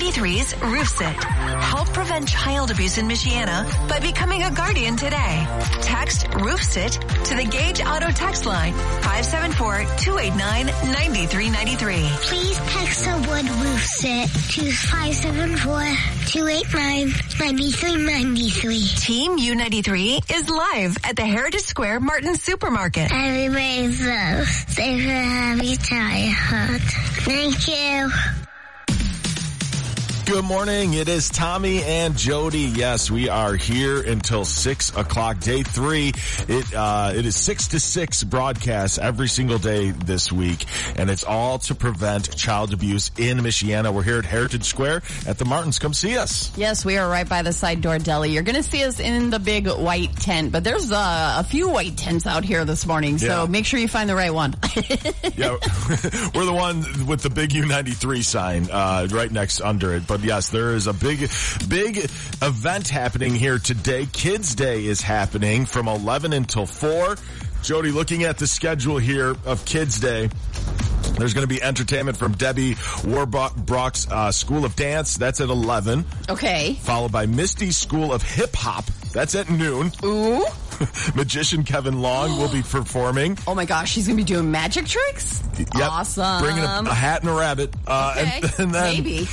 U93's Roof Sit. Help prevent child abuse in Michiana by becoming a guardian today. Text Roof Sit to the Gage Auto text line 574-289-9393. Please text the word Roof Sit to 574-289-9393. Team U93 is live at the Heritage Square Martin Supermarket. Everybody's love. Safe and happy childhood. Thank you. Good morning. It is Tommy and Jody. Yes, we are here until 6 o'clock. Day 3. It is 6 to 6 broadcasts every single day this week, and it's all to prevent child abuse in Michiana. We're here at Heritage Square at the Martins. Come see us. Yes, we are right by the Side Door Deli. You're going to see us in the big white tent, but there's a few white tents out here this morning, so make sure you find the right one. Yeah, we're the one with the big U93 sign right next under it. But yes, there is a big event happening here today. Kids Day is happening from 11 until 4. Jody, looking at the schedule here of Kids Day, there's going to be entertainment from Debbie Warbrock's School of Dance. That's at 11. Okay. Followed by Misty's School of Hip Hop. That's at noon. Ooh. Magician Kevin Long will be performing. Oh my gosh, he's going to be doing magic tricks? Yep. Awesome. Bringing a hat and a rabbit. Okay. And then maybe.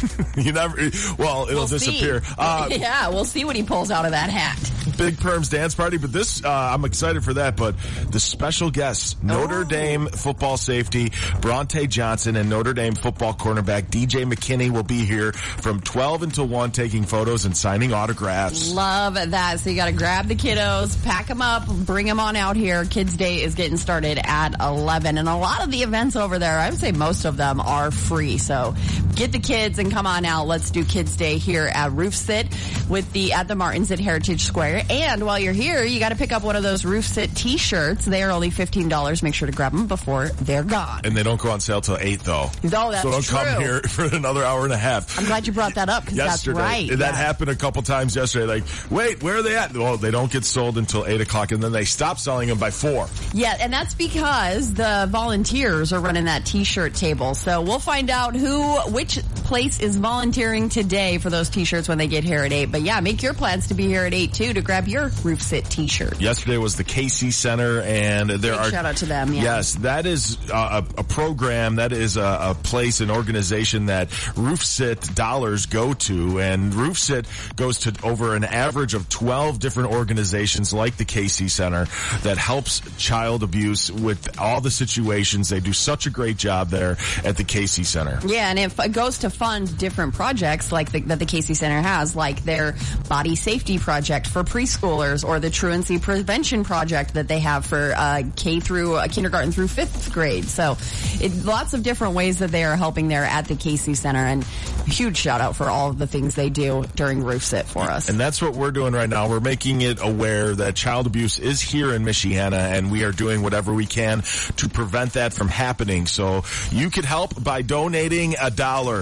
It'll disappear. Yeah, we'll see what he pulls out of that hat. Big Perms dance party, but this, I'm excited for that, but the special guests, Notre Dame football safety, Bronte Johnson, and Notre Dame football cornerback, DJ McKinney, will be here from 12 until 1 taking photos and signing autographs. Love that. So you got to grab the kiddos, pack them up, bring them on out here. Kids Day is getting started at 11, and a lot of the events over there, I would say most of them are free. So get the kids and come on out. Let's do Kids Day here at Roof Sit at the Martins at Heritage Square. And while you're here, you got to pick up one of those Roof Sit t-shirts. They are only $15. Make sure to grab them before they're gone. And they don't go on sale till 8 though. No, that's so don't true. come here for another hour and a half. I'm glad you brought that up because that's right. That happened a couple times yesterday. Like, wait, where are they at? Well, they don't get sold until 8 o'clock, and then they stop selling them by 4. Yeah, and that's because the volunteers are running that t-shirt table. So we'll find out which place is volunteering today for those t-shirts when they get here at 8. But yeah, make your plans to be here at 8 too to grab your Roof Sit t-shirt. Yesterday was the KC Center, and shout out to them. Yeah. Yes, that is a program. That is a place, an organization that Roof Sit dollars go to, and Roof Sit goes to over an average of 12 different organizations like the KC Center that helps child abuse with all the situations. They do such a great job there at the KC Center. Yeah, and it goes to fund different projects like that the KC Center has, like their body safety project for preschoolers or the truancy prevention project that they have for kindergarten through 5th grade. So lots of different ways that they are helping there at the KC Center, and huge shout out for all of the things they do during Roof Sit for us. And that's what we're doing right now. We're making it aware that child abuse is here in Michiana, and we are doing whatever we can to prevent that from happening. So you could help by donating $1,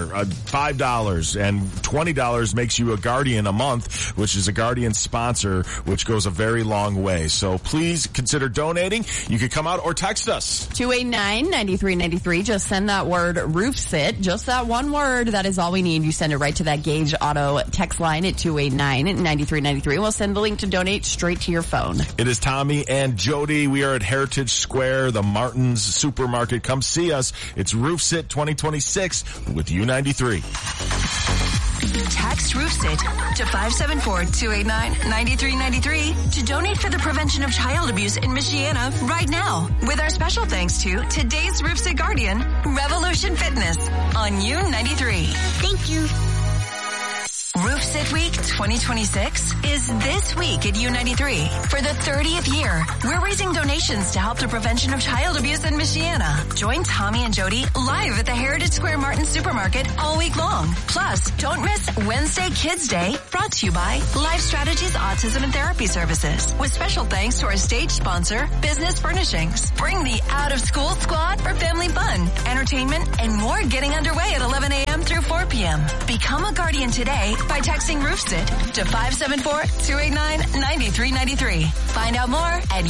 $5, and $20 makes you a Guardian a month, which is a Guardian sponsor, which goes a very long way. So please consider donating. You could come out or text us. 289-9393. Just send that word Roof Sit. Just that one word. That is all we need. You send it right to that Gage Auto text line at 289-9393. We'll send the link to donate straight to your phone. It is Tommy and Jody. We are at Heritage Square, the Martins Supermarket. Come see us. It's Roof Sit 2026 with U93. Text Roof Sit to 574-289-9393 to donate for the prevention of child abuse in Michiana right now. With our special thanks to today's Roof Sit Guardian, Revolution Fitness on U93. Thank you. Roof Sit Week 2026 is this week at U93. For the 30th year, we're raising donations to help the prevention of child abuse in Michiana. Join Tommy and Jody live at the Heritage Square Martin Supermarket all week long. Plus, don't miss Wednesday Kids Day, brought to you by Life Strategies Autism and Therapy Services. With special thanks to our stage sponsor, Business Furnishings. Bring the out-of-school squad for family fun, entertainment, and more getting underway at 11 a.m. through 4 p.m. p.m. Become a guardian today by texting RoofSit to 574-289-9393. Find out more at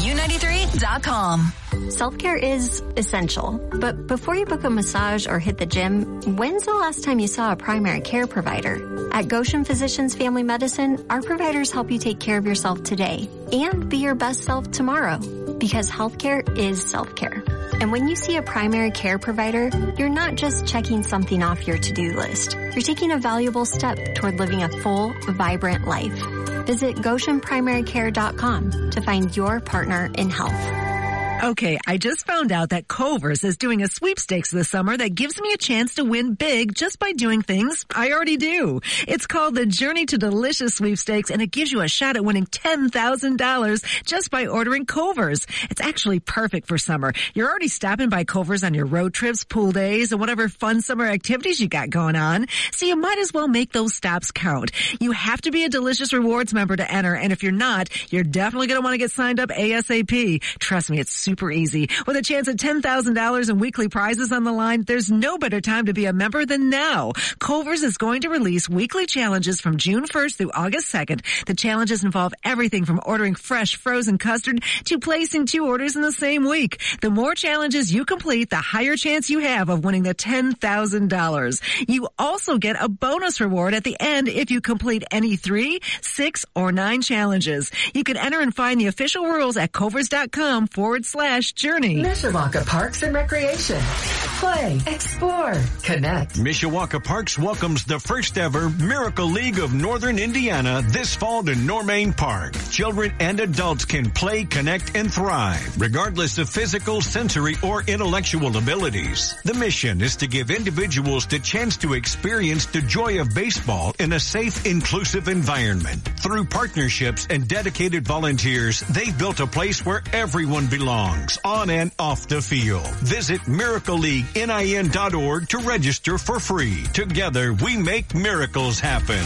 u93.com. Self-care is essential, but before you book a massage or hit the gym, when's the last time you saw a primary care provider? At Goshen Physicians Family Medicine, our providers help you take care of yourself today and be your best self tomorrow, because healthcare is self-care. And when you see a primary care provider, you're not just checking something off your to-do list. You're taking a valuable step toward living a full, vibrant life. Visit GoshenPrimaryCare.com to find your partner in health. Okay, I just found out that Culver's is doing a sweepstakes this summer that gives me a chance to win big just by doing things I already do. It's called the Journey to Delicious Sweepstakes, and it gives you a shot at winning $10,000 just by ordering Culver's. It's actually perfect for summer. You're already stopping by Culver's on your road trips, pool days, and whatever fun summer activities you got going on, so you might as well make those stops count. You have to be a Delicious Rewards member to enter, and if you're not, you're definitely going to want to get signed up ASAP. Trust me, it's super easy. With a chance at $10,000 in weekly prizes on the line, there's no better time to be a member than now. Culver's is going to release weekly challenges from June 1st through August 2nd. The challenges involve everything from ordering fresh frozen custard to placing 2 orders in the same week. The more challenges you complete, the higher chance you have of winning the $10,000. You also get a bonus reward at the end if you complete any 3, 6, or 9 challenges. You can enter and find the official rules at culvers.com/journey. Mishawaka Parks and Recreation. Play, explore, connect. Mishawaka Parks welcomes the first ever Miracle League of Northern Indiana this fall to Normain Park. Children and adults can play, connect, and thrive, regardless of physical, sensory, or intellectual abilities. The mission is to give individuals the chance to experience the joy of baseball in a safe, inclusive environment. Through partnerships and dedicated volunteers, they've built a place where everyone belongs, on and off the field. Visit miracleleaguenin.org to register for free. Together, we make miracles happen.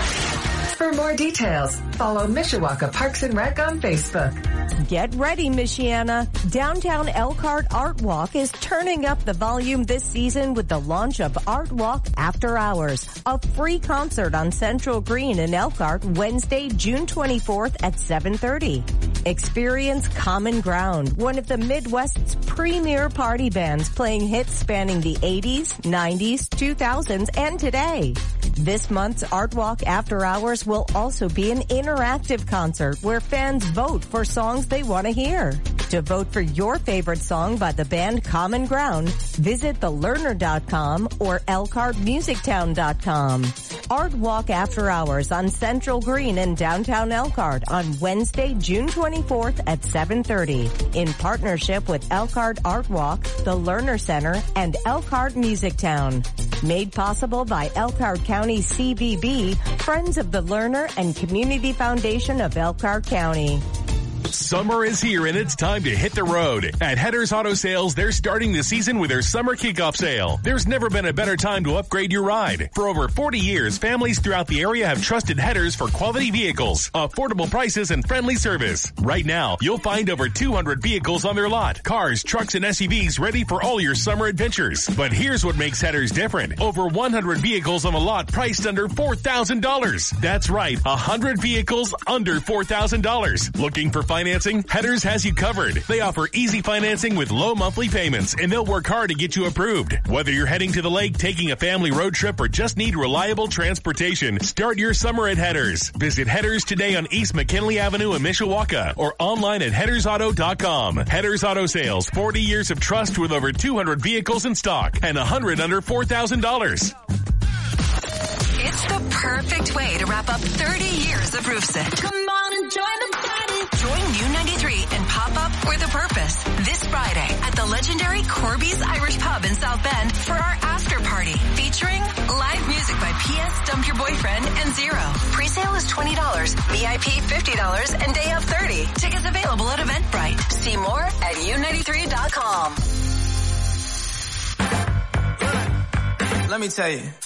For more details, follow Mishawaka Parks and Rec on Facebook. Get ready, Michiana. Downtown Elkhart Art Walk is turning up the volume this season with the launch of Art Walk After Hours, a free concert on Central Green in Elkhart Wednesday, June 24th at 7:30. Experience Common Ground, one of the Midwest's premier party bands playing hits spanning the 80s, 90s, 2000s, and today. This month's Art Walk After Hours will also be an interactive concert where fans vote for songs they want to hear. To vote for your favorite song by the band Common Ground, visit thelearner.com or elkhartmusictown.com. Art Walk After Hours on Central Green in downtown Elkhart on Wednesday, June 24th at 7:30 in partnership with Elkhart Art Walk, the Lerner Center, and Elkhart Music Town. Made possible by Elkhart County CVB, Friends of the Lerner, and Community Foundation of Elkhart County. Summer is here and it's time to hit the road. At Headers Auto Sales, they're starting the season with their summer kickoff sale. There's never been a better time to upgrade your ride. For over 40 years, families throughout the area have trusted Headers for quality vehicles, affordable prices, and friendly service. Right now, you'll find over 200 vehicles on their lot. Cars, trucks, and SUVs ready for all your summer adventures. But here's what makes Headers different. Over 100 vehicles on the lot priced under $4,000. That's right, 100 vehicles under $4,000. Looking for financing? Headers has you covered. They offer easy financing with low monthly payments, and they'll work hard to get you approved. Whether you're heading to the lake, taking a family road trip, or just need reliable transportation, start your summer at Headers. Visit Headers today on East McKinley Avenue in Mishawaka or online at headersauto.com. Headers Auto Sales, 40 years of trust with over 200 vehicles in stock and 100 under $4,000. It's the perfect way to wrap up 30 years of RoofSit. Come on and join the party. Join U93 and pop up with a purpose this Friday at the legendary Corby's Irish Pub in South Bend for our after party featuring live music by P.S. Dump Your Boyfriend and Zero. Presale is $20, VIP $50, and day of $30. Tickets available at Eventbrite. See more at u93.com. Let me tell you.